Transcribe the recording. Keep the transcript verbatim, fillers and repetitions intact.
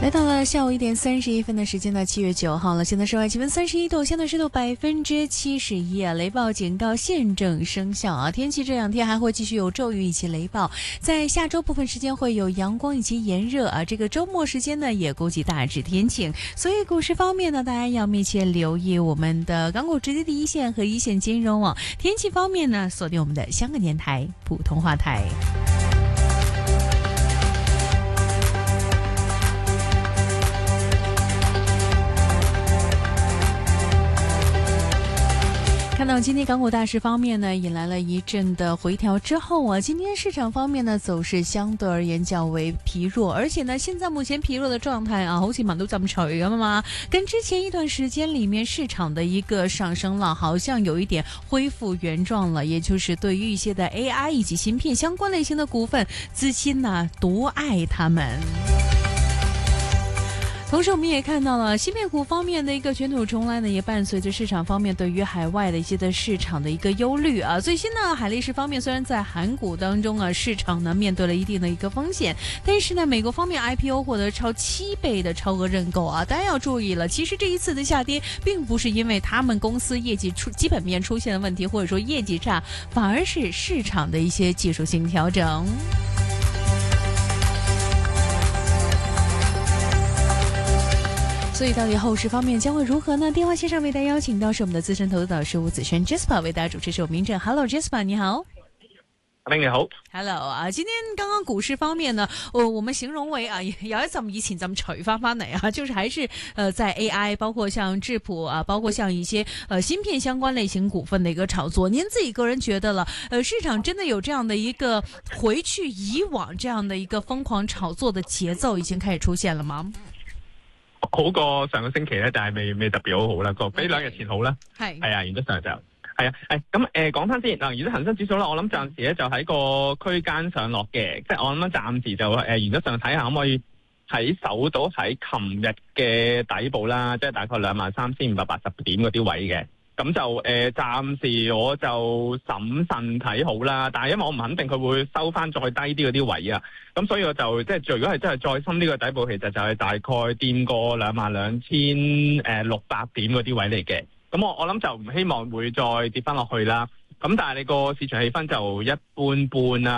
来到了下午一点三十一分的时间呢，七月九号了，现在室外气温三十一度，相对湿度百分之七十一啊，雷暴警告现正生效啊。天气这两天还会继续有骤雨以及雷暴，在下周部分时间会有阳光以及炎热啊。这个周末时间呢，也估计大致天晴，所以股市方面呢，大家要密切留意我们的港股直接第一线和一线金融网。天气方面呢，锁定我们的香港电台普通话台。看到今天港股大市方面呢，引来了一阵的回调之后啊，今天市场方面呢走勢相對而言較為疲弱，而且呢，現在目前疲弱的狀態啊，好似問到咁除咁嘛，跟之前一段時間裡面市場的一個上升浪，好像有一點恢復原狀了，也就是對於一些的 A I 以及芯片相關類型的股份，資金呢獨愛他們。同时我们也看到了芯片股方面的一个卷土重来呢，也伴随着市场方面对于海外的一些的市场的一个忧虑啊。最新呢，海力士方面虽然在韩股当中啊，市场呢面对了一定的一个风险，但是呢，美国方面 I P O 获得超七倍的超额认购啊，大家要注意了，其实这一次的下跌并不是因为他们公司业绩出基本面出现了问题，或者说业绩差，反而是市场的一些技术性调整。所以到底后市方面将会如何呢？电话线上为大家邀请到是我们的资深投资导师吴子轩 Jasper 为大家主持，是我明正。Hello Jasper， 你好。 阿明你好 ，Hello 啊！今天剛剛股市方面呢，我我們形容為啊，有一陣以前咁除翻翻嚟啊，就是還是呃在 A I， 包括像智譜啊，包括像一些呃芯片相關類型股份的一個炒作。您自己個人覺得了，呃市場真的有這樣的一個回去以往這樣的一個瘋狂炒作的節奏已經開始出現了嗎？ 好過上個星期咧，但係未未特別好好啦，個比兩日前好啦。 係係啊，原則上就係啊，誒咁誒講翻先嗱，如果恒生指數啦，我諗暫時咧就喺個區間上落嘅，即係我諗暫時就誒、呃、原則上睇下可唔可以喺守到喺琴日嘅底部啦，即係大概兩萬三千五百八十點嗰啲位嘅。咁就誒、呃、暫時我就審慎睇好啦，但係因為我唔肯定佢會收翻再低啲嗰啲位啊，咁所以我就即係如果係真係再深呢個底部，其實就係大概掂過兩萬兩千誒六百點嗰啲位嚟嘅。咁我我諗就唔希望會再跌翻落去啦。咁但係你個市場氣氛就一般般啦。